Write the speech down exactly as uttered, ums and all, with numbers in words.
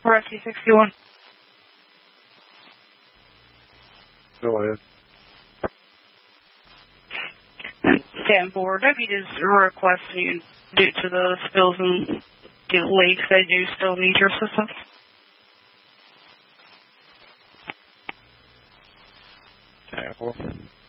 Rescue sixty-one. Go ahead. ten four, deputies are requesting you, due to the spills and the leaks, they do still need your assistance. ten four.